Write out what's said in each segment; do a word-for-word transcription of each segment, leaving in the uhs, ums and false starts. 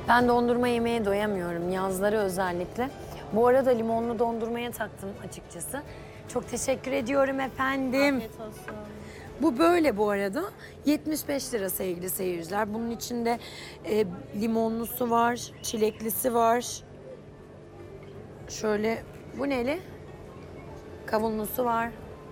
Ben dondurma yemeye doyamıyorum. Yazları özellikle. Bu arada limonlu dondurmaya taktım açıkçası. Çok teşekkür ediyorum efendim. Afiyet olsun. Bu böyle bu arada. yetmiş beş lira sevgili seyirciler. Bunun içinde e, limonlusu var, çileklisi var. Şöyle, bu neli? Kavunlusu var.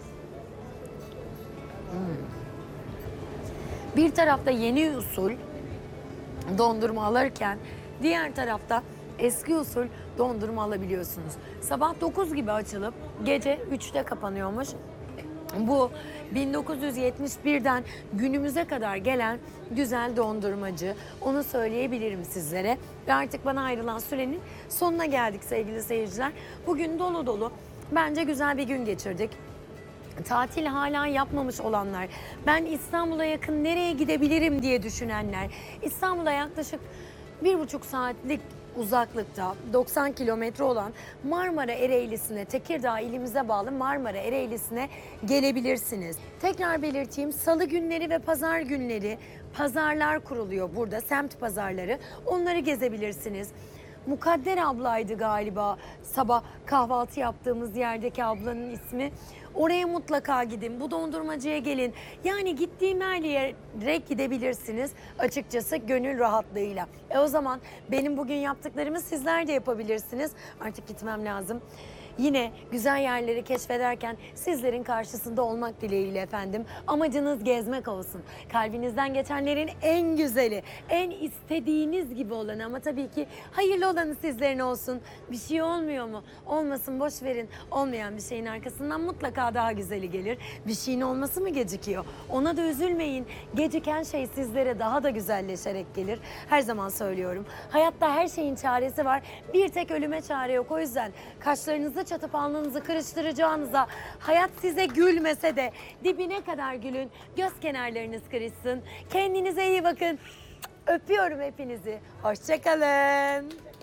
Hmm. Bir tarafta yeni usul dondurma alırken diğer tarafta eski usul dondurma alabiliyorsunuz. Sabah dokuz gibi açılıp gece üçte kapanıyormuş. Bu bin dokuz yüz yetmiş birden günümüze kadar gelen güzel dondurmacı. Onu söyleyebilirim sizlere. Ve artık bana ayrılan sürenin sonuna geldik sevgili seyirciler. Bugün dolu dolu. Bence güzel bir gün geçirdik. Tatil hala yapmamış olanlar, ben İstanbul'a yakın nereye gidebilirim diye düşünenler, İstanbul'a yaklaşık bir buçuk saatlik uzaklıkta doksan kilometre olan Marmara Ereğlisi'ne, Tekirdağ ilimize bağlı Marmara Ereğlisi'ne gelebilirsiniz. Tekrar belirteyim, salı günleri ve pazar günleri pazarlar kuruluyor burada, semt pazarları. Onları gezebilirsiniz. Mukadder ablaydı galiba sabah kahvaltı yaptığımız yerdeki ablanın ismi. Oraya mutlaka gidin, bu dondurmacıya gelin. Yani gittiğim her yere gidebilirsiniz açıkçası gönül rahatlığıyla. E o zaman benim bugün yaptıklarımı sizler de yapabilirsiniz. Artık gitmem lazım. Yine güzel yerleri keşfederken sizlerin karşısında olmak dileğiyle efendim. Amacınız gezmek olsun. Kalbinizden geçenlerin en güzeli, en istediğiniz gibi olanı ama tabii ki hayırlı olanı sizlerin olsun. Bir şey olmuyor mu? Olmasın, boş verin. Olmayan bir şeyin arkasından mutlaka daha güzeli gelir. Bir şeyin olması mı gecikiyor? Ona da üzülmeyin. Geciken şey sizlere daha da güzelleşerek gelir. Her zaman söylüyorum. Hayatta her şeyin çaresi var. Bir tek ölüme çare yok. O yüzden kaşlarınızı çatıp alnınızı kırıştıracağınıza, hayat size gülmese de dibine kadar gülün, göz kenarlarınız kırışsın. Kendinize iyi bakın. Öpüyorum hepinizi. Hoşça kalın.